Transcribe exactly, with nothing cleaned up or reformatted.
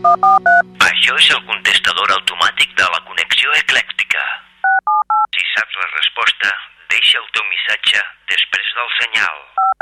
Això és el contestador automàtic de la connexió eclèctica. Si saps la resposta, deixa el teu missatge després del senyal.